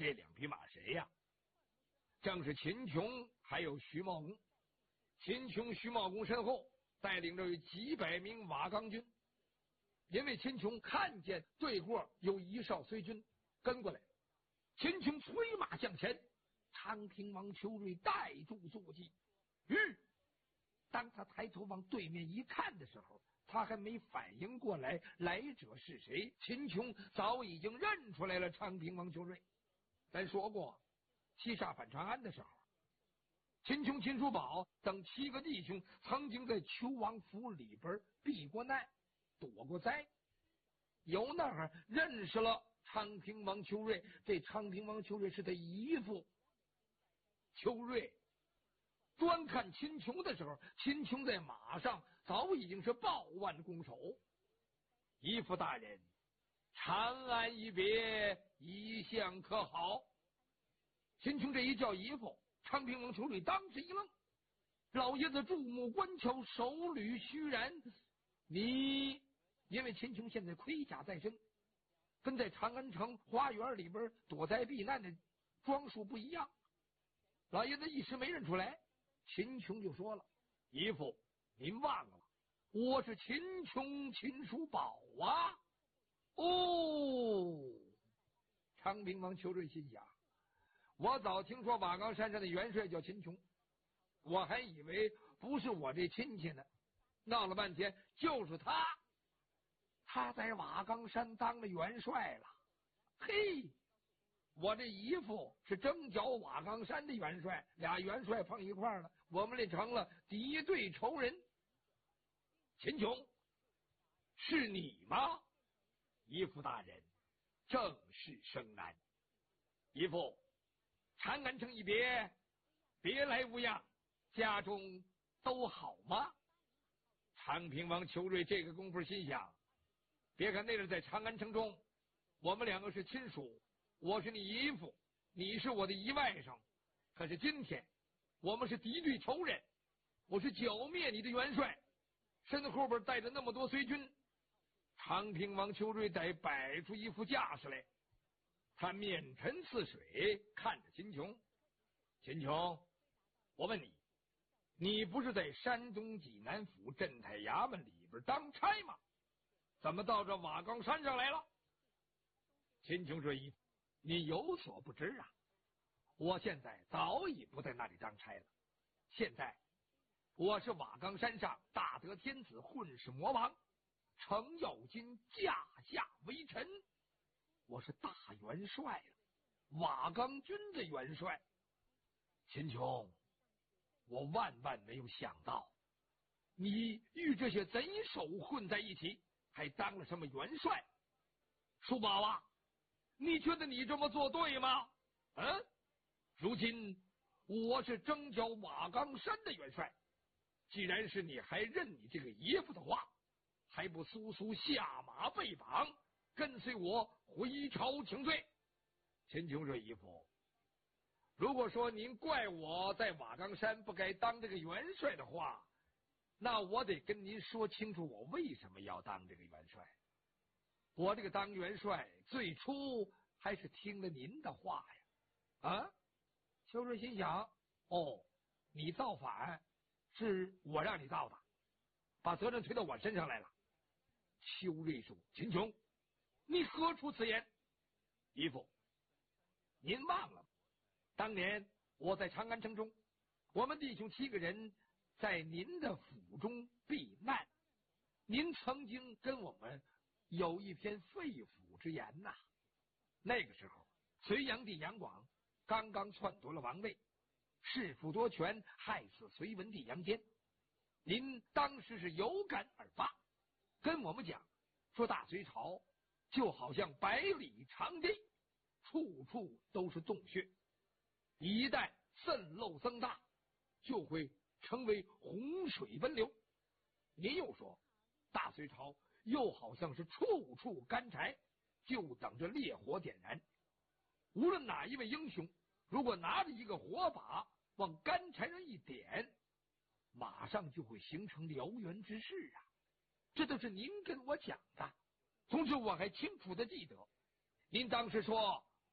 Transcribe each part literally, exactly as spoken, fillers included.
这两匹马谁呀？正是秦琼还有徐茂公。秦琼、徐茂公身后带领着几百名瓦岗军，因为秦琼看见对过有一哨随军跟过来，秦琼催马向前，长平王邱瑞带住坐骑。吁！当他抬头往对面一看的时候，他还没反应过来来者是谁，秦琼早已经认出来了长平王邱瑞。咱说过，西沙反长安的时候，秦琼、秦叔宝等七个弟兄曾经在邱王府里边避过难，躲过灾，由那儿认识了昌平王邱瑞。这昌平王邱瑞是他姨父。邱瑞端看秦琼的时候，秦琼在马上早已经是抱腕拱手。姨父大人，长安一别，一向可好？秦琼这一叫姨父，昌平王邱瑞当时一愣，老爷子注目观瞧，手捋虚然。你因为秦琼现在盔甲在身，跟在长安城花园里边躲灾避难的装束不一样，老爷子一时没认出来。秦琼就说了：“姨父，您忘了，我是秦琼，秦叔宝啊！”哦，昌平王邱瑞心想，我早听说瓦岗山上的元帅叫秦琼，我还以为不是我这亲戚呢，闹了半天就是他，他在瓦岗山当了元帅了。嘿，我这姨父是征剿瓦岗山的元帅，俩元帅碰一块儿了，我们这成了敌对仇人。秦琼，是你吗？姨父大人，正是生难。姨父，长安城一别，别来无恙，家中都好吗？长平王邱瑞这个功夫心想，别看那是在长安城中，我们两个是亲属，我是你姨父，你是我的姨外甥，可是今天我们是敌对仇人，我是剿灭你的元帅，身后边带着那么多随军。长平王邱瑞得摆出一副架势来，他面沉似水看着秦琼。秦琼，我问你，你不是在山东济南府镇台衙门里边当差吗？怎么到这瓦岗山上来了？秦琼说：“姨父，你有所不知啊，我现在早已不在那里当差了。现在我是瓦岗山上大德天子混世魔王程咬金驾下为臣，我是大元帅了，瓦岗军的元帅。秦琼，我万万没有想到，你与这些贼首混在一起，还当了什么元帅？叔宝啊，你觉得你这么做对吗？嗯，如今我是征剿瓦岗山的元帅，既然是你还认你这个爷父的话，还不速速下马被绑，跟随我回朝请罪？秦琼说：“姨父，如果说您怪我在瓦岗山不该当这个元帅的话，那我得跟您说清楚，我为什么要当这个元帅。我这个当元帅最初还是听了您的话呀。”啊，邱瑞心想：哦，你造反是我让你造的，把责任推到我身上来了。邱瑞说：“秦琼，你何出此言？姨父，您忘了当年我在长安城中，我们弟兄七个人在您的府中避难，您曾经跟我们有一篇肺腑之言呐。那个时候隋炀帝杨广刚刚篡夺了王位，弑父夺权，害死隋文帝杨坚，您当时是有感而发，跟我们讲说大隋朝就好像百里长堤，处处都是洞穴，一旦渗漏增大，就会成为洪水奔流。您又说大隋朝又好像是处处干柴，就等着烈火点燃，无论哪一位英雄如果拿着一个火把往干柴上一点，马上就会形成燎原之势啊！这都是您跟我讲的。同时我还清楚的记得，您当时说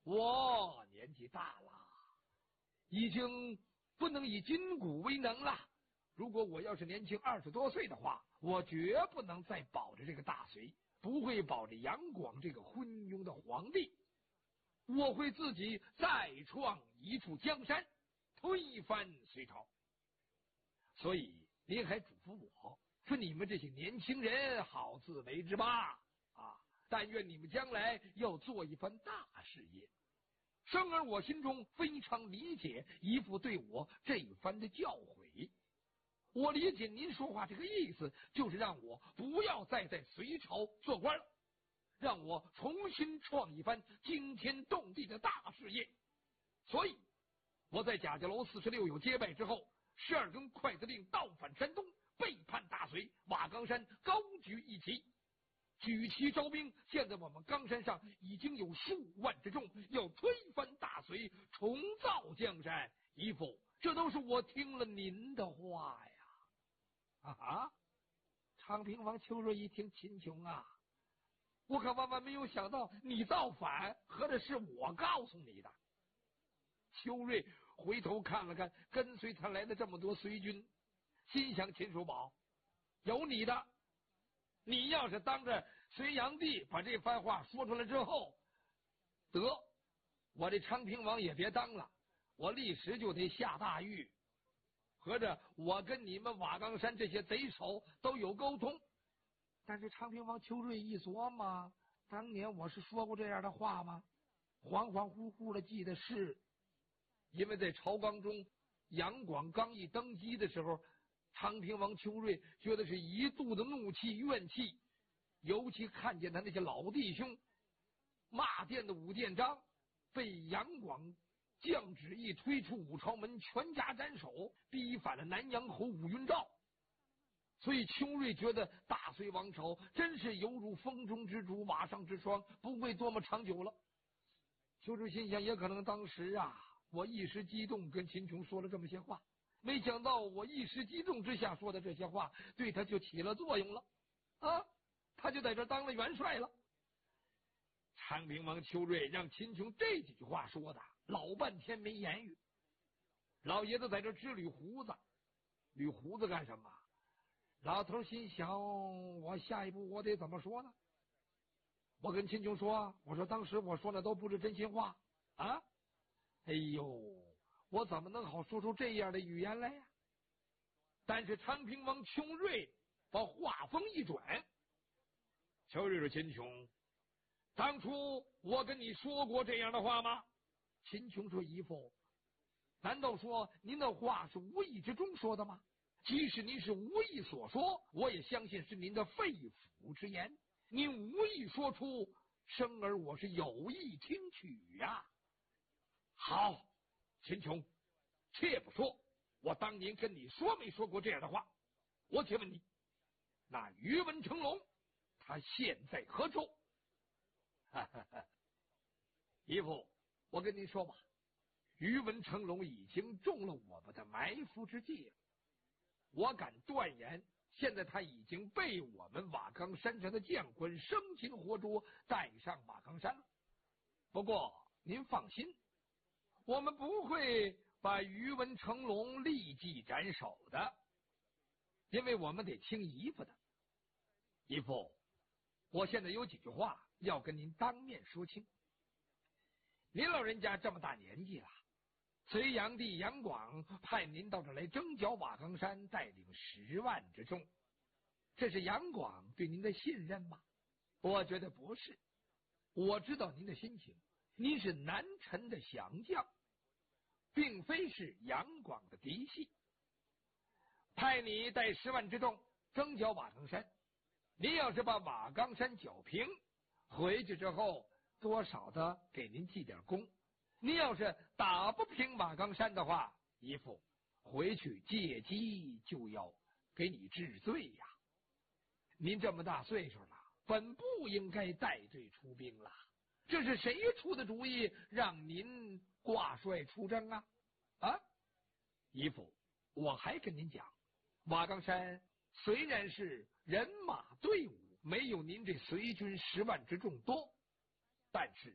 我年纪大了，已经不能以筋骨为能了。如果我要是年轻二十多岁的话，我绝不能再保着这个大隋，不会保着杨广这个昏庸的皇帝。我会自己再创一处江山，推翻隋朝。所以您还嘱咐我说，你们这些年轻人好自为之吧，啊，但愿你们将来要做一番大事业。生而我心中非常理解姨父对我这一番的教诲，我理解您说话这个意思，就是让我不要再在隋朝做官了，让我重新创一番惊天动地的大事业。所以我在贾家楼四十六友结拜之后，十二更快司令倒返山东，背叛大隋，瓦岗山高举一旗，举旗招兵。现在我们冈山上已经有数万之众，要推翻大隋，重造江山。姨父，这都是我听了您的话呀！啊！昌平王邱瑞一听，秦琼啊，我可万万没有想到你造反，合着是我告诉你的。邱瑞回头看了看跟随他来的这么多隋军，心想：秦叔宝，有你的！你要是当着隋炀帝把这番话说出来之后，得，我这昌平王也别当了，我立时就得下大狱。合着我跟你们瓦岗山这些贼首都有沟通。但是昌平王邱瑞一琢磨，当年我是说过这样的话吗？恍恍惚惚的记得是，因为在朝纲中，杨广刚一登基的时候，昌平王邱瑞觉得是一肚子怒气怨气，尤其看见他那些老弟兄骂殿的武殿章被杨广降旨一推出武朝门，全家斩首，逼反了南阳侯武云照。所以邱瑞觉得大隋王朝真是犹如风中之烛，瓦上之霜，不会多么长久了。邱瑞心想，也可能当时啊，我一时激动跟秦琼说了这么些话，没想到我一时激动之下说的这些话对他就起了作用了啊，他就在这当了元帅了。昌平王邱瑞让秦琼这几句话说的老半天没言语，老爷子在这直捋胡子，捋胡子干什么？老头心想，我下一步我得怎么说呢？我跟秦琼说，我说当时我说的都不是真心话啊！哎呦，我怎么能好说出这样的语言来呀？但是昌平王邱瑞把话锋一转，邱瑞说：“秦琼，当初我跟你说过这样的话吗？”秦琼说：“姨父，难道说您的话是无意之中说的吗？即使您是无意所说，我也相信是您的肺腑之言。您无意说出，生儿我是有意听取呀、啊。”好，秦琼，切不说我当年跟你说没说过这样的话，我且问你，那于文成龙他现在何处？哈哈哈，姨父，我跟您说吧，于文成龙已经中了我们的埋伏之计了。我敢断言，现在他已经被我们瓦岗山上的将官生擒活捉，带上瓦岗山了。不过您放心，我们不会把于文成龙立即斩首的，因为我们得听姨父的。姨父，我现在有几句话要跟您当面说清。您老人家这么大年纪了，隋炀帝杨广派您到这来征剿瓦岗山，带领十万之众，这是杨广对您的信任吗？我觉得不是。我知道您的心情，您是南陈的降将，并非是杨广的嫡系。派你带十万之众征剿瓦岗山，您要是把瓦岗山剿平，回去之后多少的给您记点功。您要是打不平瓦岗山的话，姨父回去借机就要给你治罪呀。您这么大岁数了，本不应该带队出兵了。这是谁出的主意让您挂帅出征啊？啊，姨父，我还跟您讲，瓦岗山虽然是人马队伍没有您这隋军十万之众多，但是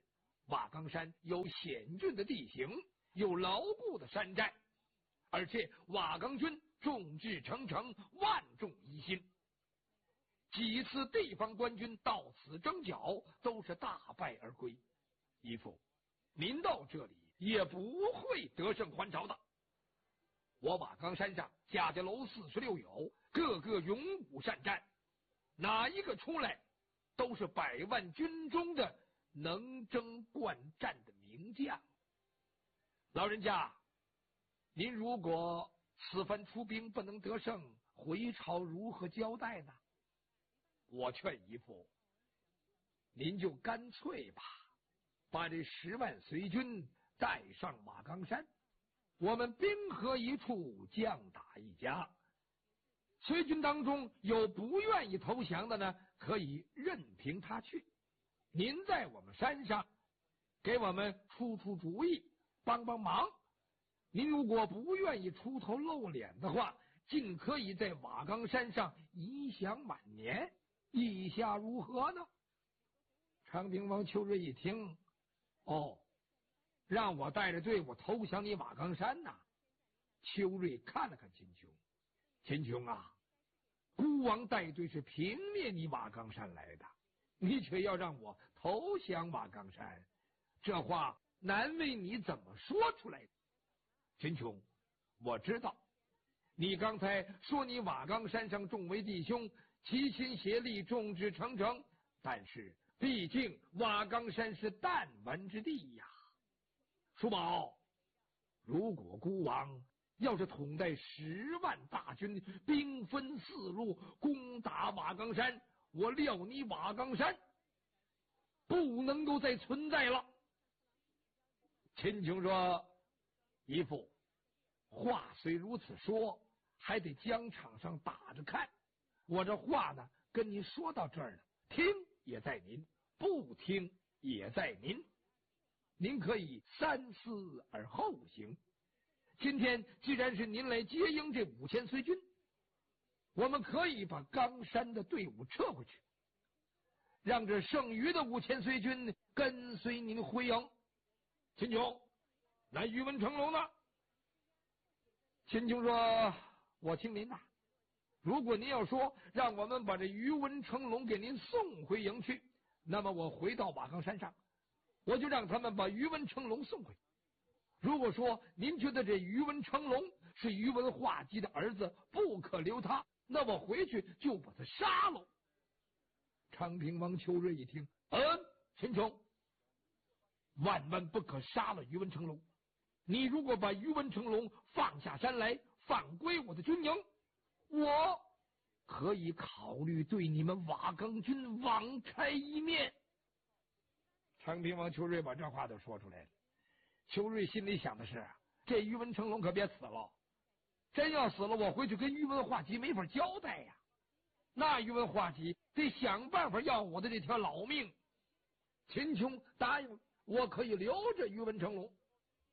瓦岗山有险峻的地形，有牢固的山寨，而且瓦岗军众志成城，万众一心。几次地方官军到此征剿，都是大败而归。义父，您到这里也不会得胜还朝的。我瓦岗山上家家楼四十六友，个个勇武善战，哪一个出来都是百万军中的能征惯战的名将。老人家，您如果此番出兵不能得胜，回朝如何交代呢？我劝义父，您就干脆吧，把这十万随军带上瓦岗山，我们兵合一处，将打一家。随军当中有不愿意投降的呢，可以任凭他去。您在我们山上给我们出出主意，帮帮忙。您如果不愿意出头露脸的话，尽可以在瓦岗山上颐享晚年，意下如何呢？昌平王邱瑞一听，哦，让我带着队伍投降你瓦岗山呐？邱瑞看了看秦琼，秦琼啊，孤王带队是平灭你瓦岗山来的，你却要让我投降瓦岗山，这话难为你怎么说出来的？秦琼，我知道你刚才说你瓦岗山上众位弟兄齐心协力，众志成城，但是毕竟瓦岗山是弹丸之地呀。叔宝，如果孤王要是统带十万大军，兵分四路攻打瓦岗山，我料你瓦岗山不能够再存在了。秦琼说，义父，话虽如此说，还得疆场上打着看。我这话呢，跟您说到这儿了，听也在您，不听也在您，您可以三思而后行。今天既然是您来接应这五千随军，我们可以把冈山的队伍撤回去，让这剩余的五千随军跟随您回营。秦琼，那宇文成龙呢？秦琼说，我听您的，如果您要说让我们把这宇文成龙给您送回营去，那么我回到瓦岗山上，我就让他们把宇文成龙送回。如果说您觉得这宇文成龙是宇文化及的儿子，不可留他，那我回去就把他杀了。昌平王邱瑞一听，嗯，秦琼，万万不可杀了宇文成龙。你如果把宇文成龙放下山来，放归我的军营，我可以考虑对你们瓦岗军网开一面。昌平王邱瑞把这话都说出来了。邱瑞心里想的是，这宇文成龙可别死了，真要死了，我回去跟宇文化及没法交代呀。那宇文化及得想办法要我的这条老命。秦琼答应我可以留着宇文成龙。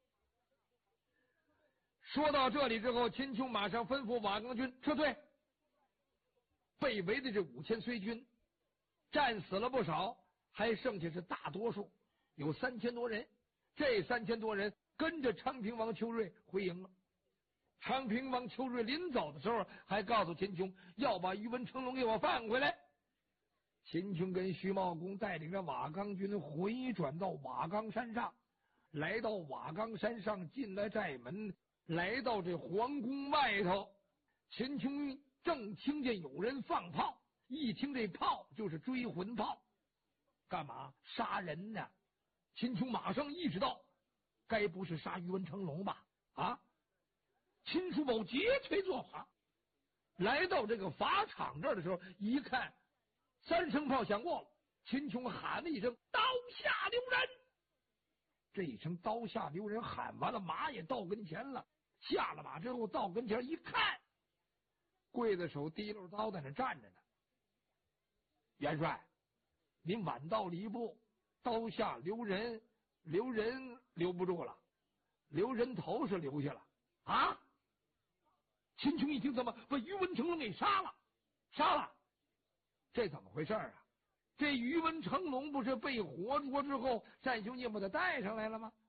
说到这里之后，秦琼马上吩咐瓦岗军撤退。被围的这五千随军战死了不少，还剩下是大多数，有三千多人。这三千多人跟着昌平王邱瑞回营了。昌平王邱瑞临走的时候还告诉秦琼，要把宇文成龙给我放回来。秦琼跟徐茂公带领着瓦岗军回转到瓦岗山上，来到瓦岗山上，进了寨门，来到这皇宫外头。秦琼正听见有人放炮，一听这炮就是追魂炮，干嘛杀人呢？秦琼马上意识到，该不是杀宇文成龙吧？啊！秦叔宝节锤作法，来到这个法场这儿的时候，一看三声炮响过了，秦琼喊了一声：“刀下留人！”这一声“刀下留人”喊完了，马也到跟前了。下了马之后，到跟前一看，刽子手提溜刀在那站着呢。元帅，您晚到了一步，刀下留人，留人留不住了，留人头是留下了啊！秦琼一听，怎么把宇文成龙给杀了？杀了，这怎么回事啊？ 这宇文成龙不是被活捉之后，单雄剑把他带上来了吗？